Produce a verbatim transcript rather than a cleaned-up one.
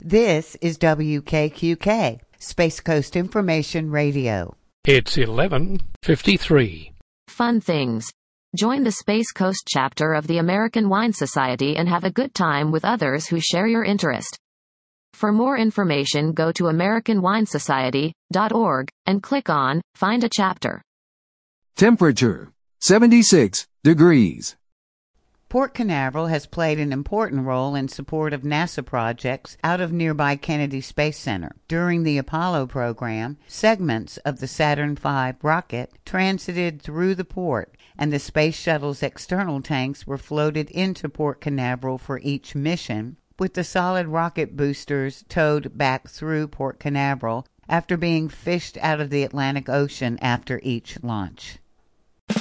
This is W K Q K, Space Coast Information Radio. It's eleven fifty-three. Fun things. Join the Space Coast chapter of the American Wine Society and have a good time with others who share your interest. For more information, go to american wine society dot org and click on Find a Chapter. Temperature, seventy-six degrees. Port Canaveral has played an important role in support of NASA projects out of nearby Kennedy Space Center. During the Apollo program, segments of the Saturn five rocket transited through the port, and the Space Shuttle's external tanks were floated into Port Canaveral for each mission, with the solid rocket boosters towed back through Port Canaveral after being fished out of the Atlantic Ocean after each launch.